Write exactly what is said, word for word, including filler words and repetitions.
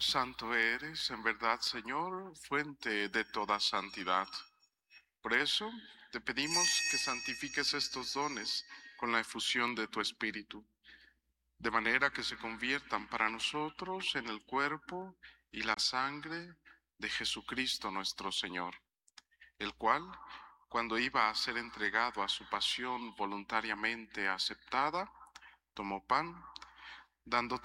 Santo eres, en verdad, Señor, fuente de toda santidad. Por eso te pedimos que santifiques estos dones con la efusión de tu Espíritu, de manera que se conviertan para nosotros en el cuerpo y la sangre de Jesucristo nuestro Señor, el cual, cuando iba a ser entregado a su pasión voluntariamente aceptada, tomó pan, dando